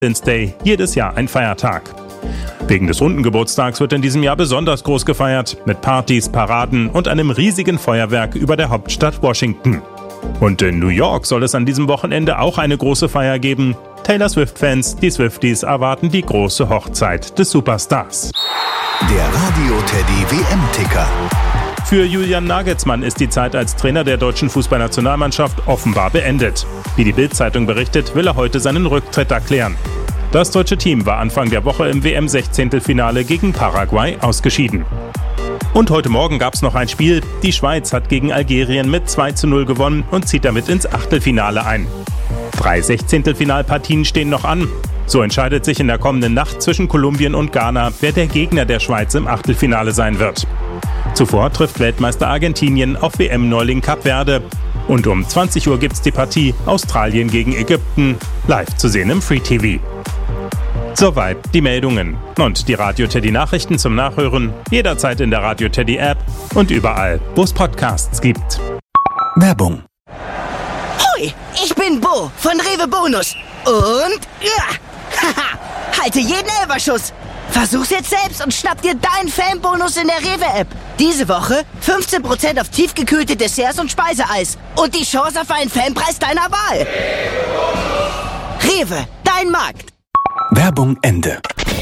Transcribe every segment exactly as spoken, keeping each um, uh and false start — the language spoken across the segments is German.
Independence Day jedes Jahr ein Feiertag. Wegen des runden Geburtstags wird in diesem Jahr besonders groß gefeiert, mit Partys, Paraden und einem riesigen Feuerwerk über der Hauptstadt Washington. Und in New York soll es an diesem Wochenende auch eine große Feier geben. Taylor Swift-Fans, die Swifties, erwarten die große Hochzeit des Superstars. Der Radio-Teddy W M-Ticker. Für Julian Nagelsmann ist die Zeit als Trainer der deutschen Fußballnationalmannschaft offenbar beendet. Wie die Bild-Zeitung berichtet, will er heute seinen Rücktritt erklären. Das deutsche Team war Anfang der Woche im W M-Sechzehntelfinale gegen Paraguay ausgeschieden. Und heute Morgen gab es noch ein Spiel. Die Schweiz hat gegen Algerien mit zwei zu null gewonnen und zieht damit ins Achtelfinale ein. Drei Sechzehntelfinalpartien stehen noch an. So entscheidet sich in der kommenden Nacht zwischen Kolumbien und Ghana, wer der Gegner der Schweiz im Achtelfinale sein wird. Zuvor trifft Weltmeister Argentinien auf W M-Neuling Kap Verde. Und um zwanzig Uhr gibt's die Partie Australien gegen Ägypten, live zu sehen im Free T V. Soweit die Meldungen. Und die Radio-Teddy-Nachrichten zum Nachhören jederzeit in der Radio-Teddy-App und überall, wo es Podcasts gibt. Werbung. Hoi, ich bin Bo von Rewe Bonus. Und ja, haha, halte jeden Elferschuss. Versuch's jetzt selbst und schnapp dir deinen Fanbonus in der Rewe-App. Diese Woche fünfzehn Prozent auf tiefgekühlte Desserts und Speiseeis. Und die Chance auf einen Fanpreis deiner Wahl. Rewe, dein Markt. Werbung Ende.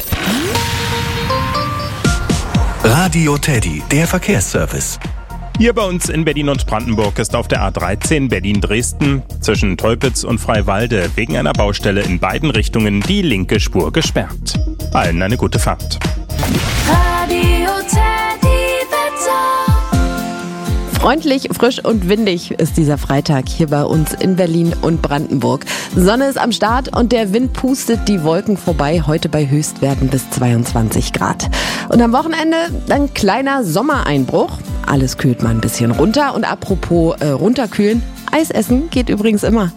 Radio Teddy, der Verkehrsservice. Hier bei uns in Berlin und Brandenburg ist auf der A dreizehn Berlin-Dresden zwischen Teupitz und Freiwalde wegen einer Baustelle in beiden Richtungen die linke Spur gesperrt. Allen eine gute Fahrt. Radio Teddy Wetter. Freundlich, frisch und windig ist dieser Freitag hier bei uns in Berlin und Brandenburg. Sonne ist am Start und der Wind pustet die Wolken vorbei, heute bei Höchstwerten bis zweiundzwanzig Grad. Und am Wochenende ein kleiner Sommereinbruch. Alles kühlt mal ein bisschen runter. Und apropos äh, runterkühlen, Eis essen geht übrigens immer.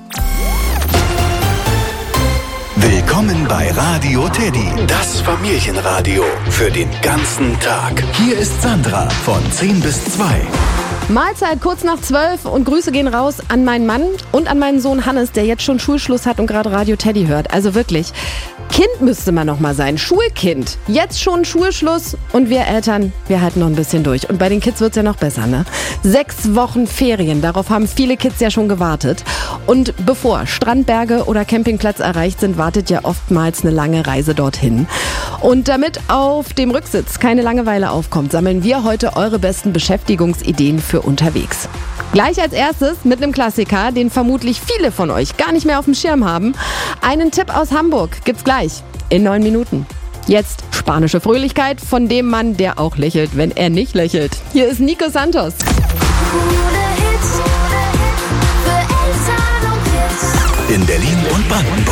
Willkommen bei Radio Teddy, das Familienradio für den ganzen Tag. Hier ist Sandra von zehn bis zwei. Mahlzeit kurz nach zwölf und Grüße gehen raus an meinen Mann und an meinen Sohn Hannes, der jetzt schon Schulschluss hat und gerade Radio Teddy hört. Also wirklich, Kind müsste man noch mal sein, Schulkind. Jetzt schon Schulschluss und wir Eltern, wir halten noch ein bisschen durch. Und bei den Kids wird's ja noch besser, ne? Sechs Wochen Ferien, darauf haben viele Kids ja schon gewartet. Und bevor Strandberge oder Campingplatz erreicht sind, wartet ja oftmals eine lange Reise dorthin. Und damit auf dem Rücksitz keine Langeweile aufkommt, sammeln wir heute eure besten Beschäftigungsideen für unterwegs. Gleich als erstes mit einem Klassiker, den vermutlich viele von euch gar nicht mehr auf dem Schirm haben. Einen Tipp aus Hamburg gibt's gleich in neun Minuten. Jetzt spanische Fröhlichkeit von dem Mann, der auch lächelt, wenn er nicht lächelt. Hier ist Nico Santos. Coole Hits für Eltern und Kids. In Berlin und Brandenburg.